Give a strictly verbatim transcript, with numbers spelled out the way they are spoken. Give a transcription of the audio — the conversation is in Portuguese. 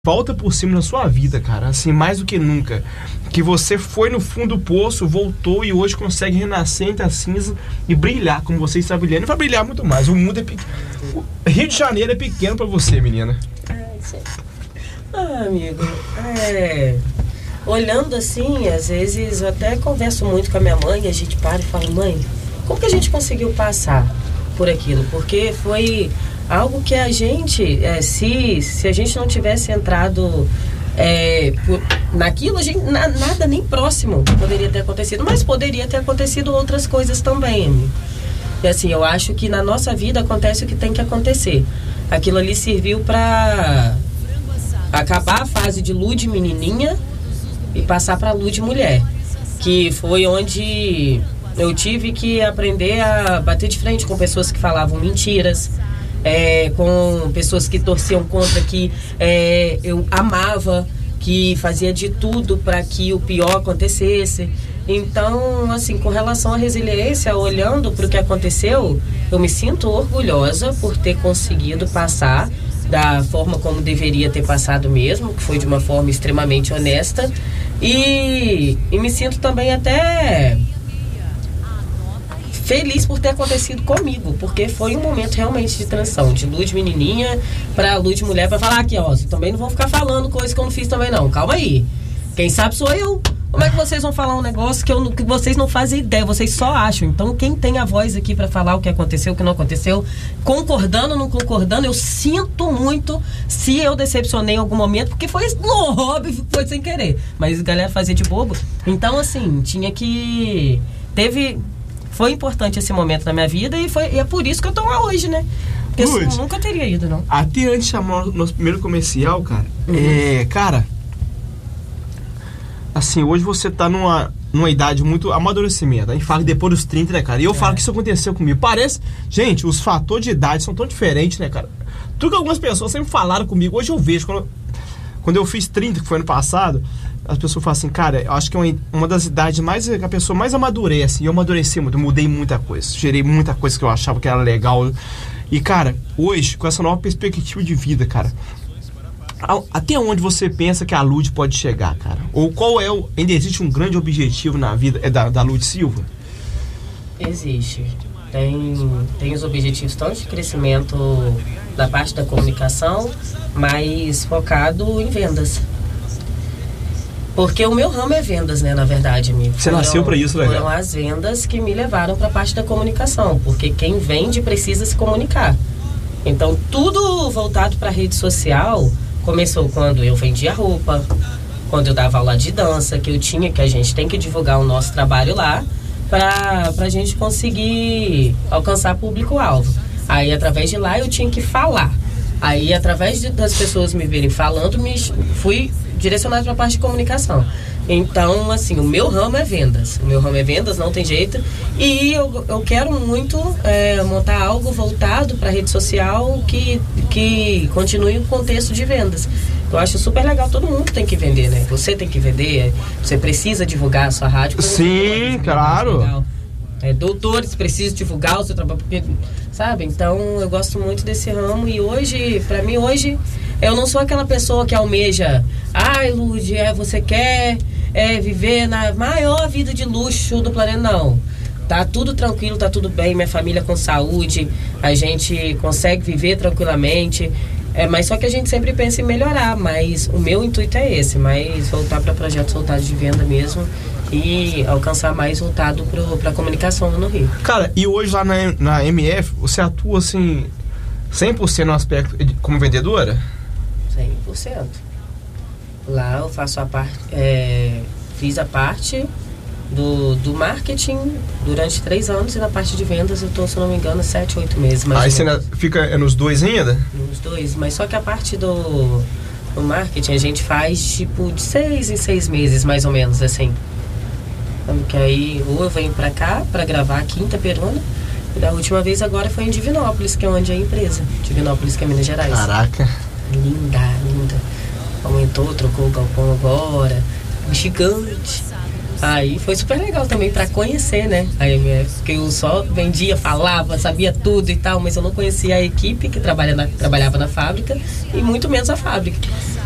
volta por cima na sua vida, cara, assim, mais do que nunca, que você foi no fundo do poço, voltou e hoje consegue renascer entre a cinza e brilhar como você está brilhando, e vai brilhar muito mais. O mundo é pequeno, o Rio de Janeiro é pequeno pra você, menina. Ah, amigo, é... olhando assim, às vezes eu até converso muito com a minha mãe, a gente para e fala, mãe, como que a gente conseguiu passar por aquilo? Porque foi algo que a gente, é, se, se a gente não tivesse entrado é, por, naquilo, a gente, na, nada nem próximo poderia ter acontecido, mas poderia ter acontecido outras coisas também, amigo. E assim, eu acho que na nossa vida acontece o que tem que acontecer. Aquilo ali serviu para acabar a fase de Lu de menininha e passar para Lu de mulher, que foi onde eu tive que aprender a bater de frente com pessoas que falavam mentiras, é, com pessoas que torciam contra, que é, eu amava, que fazia de tudo para que o pior acontecesse. Então, assim, com relação à resiliência, olhando para o que aconteceu, eu me sinto orgulhosa por ter conseguido passar da forma como deveria ter passado mesmo, que foi de uma forma extremamente honesta, e, e me sinto também até feliz por ter acontecido comigo, porque foi um momento realmente de transição, de Lu de menininha para Lu de mulher, para falar aqui, ó, também não vão ficar falando coisa que eu não fiz também não, calma aí, quem sabe sou eu. Como é que vocês vão falar um negócio que, eu, que vocês não fazem ideia, vocês só acham? Então, quem tem a voz aqui para falar o que aconteceu, o que não aconteceu, concordando ou não concordando, eu sinto muito se eu decepcionei em algum momento, porque foi óbvio, foi sem querer. Mas a galera fazia de bobo. Então, assim, tinha que... Teve... Foi importante esse momento na minha vida e, foi, e é por isso que eu tô lá hoje, né? Porque assim, eu nunca teria ido, não. Até antes de chamar o nosso primeiro comercial, cara, uhum. é... Cara... Assim, hoje você tá numa, numa idade muito amadurecimento. A gente fala que depois dos trinta, né, cara? E eu é. falo que isso aconteceu comigo. Parece... Gente, os fatores de idade são tão diferentes, né, cara? Tudo que algumas pessoas sempre falaram comigo, hoje eu vejo. Quando, quando eu fiz trinta, que foi ano passado, as pessoas falam assim, cara, eu acho que é uma, uma das idades mais... que a pessoa mais amadurece. E eu amadureci muito, eu mudei muita coisa. Gerei muita coisa que eu achava que era legal. E, cara, hoje, com essa nova perspectiva de vida, cara... Até onde você pensa que a Lud pode chegar, cara? Ou qual é o... Ainda existe um grande objetivo na vida é da, da Lud Silva? Existe. Tem, tem os objetivos tanto de crescimento da parte da comunicação, mas focado em vendas. Porque o meu ramo é vendas, né, na verdade, amigo. Você foram, nasceu para isso, legal. Foram as vendas que me levaram para a parte da comunicação, porque quem vende precisa se comunicar. Então, tudo voltado para a rede social... Começou quando eu vendia roupa, quando eu dava aula de dança, que eu tinha, que a gente tem que divulgar o nosso trabalho lá para a gente conseguir alcançar público-alvo. Aí, através de lá, eu tinha que falar. Aí, através de, das pessoas me verem falando, me, fui direcionado para a parte de comunicação. Então, assim, o meu ramo é vendas. O meu ramo é vendas, não tem jeito. E eu, eu quero muito é, montar algo voltado para a rede social que, que continue o contexto de vendas. Eu acho super legal, todo mundo tem que vender, né? Você tem que vender, você precisa divulgar a sua rádio. Sim, claro. É, doutores precisam divulgar o seu trabalho, porque, sabe? Então, eu gosto muito desse ramo e hoje, pra mim, hoje, eu não sou aquela pessoa que almeja, ai, Lud, é, você quer é, viver na maior vida de luxo do planeta, não. Tá tudo tranquilo, tá tudo bem, minha família com saúde, a gente consegue viver tranquilamente, é, mas só que a gente sempre pensa em melhorar, mas o meu intuito é esse, mas voltar para projetos voltados de venda mesmo e alcançar mais voltado para a comunicação no Rio. Cara, e hoje lá na, na M F, você atua assim cem por cento no aspecto de, como vendedora? cem por cento. Lá eu faço a parte, é, fiz a parte do, do marketing durante três anos e na parte de vendas eu tô, se não me engano, sete, oito meses. Mais Aí você ainda fica é nos dois ainda? Nos dois, mas só que a parte do, do marketing a gente faz tipo de seis em seis meses, mais ou menos, assim. Que aí ou eu venho pra cá pra gravar a Quinta Peruna, e da última vez agora foi em Divinópolis, que é onde é a empresa. Divinópolis, que é Minas Gerais. Caraca. Linda, linda. Aumentou, trocou o galpão agora. Gigante. Aí foi super legal também pra conhecer, né, a M F, porque eu só vendia, falava, sabia tudo e tal, mas eu não conhecia a equipe que trabalha na, trabalhava na fábrica e muito menos a fábrica.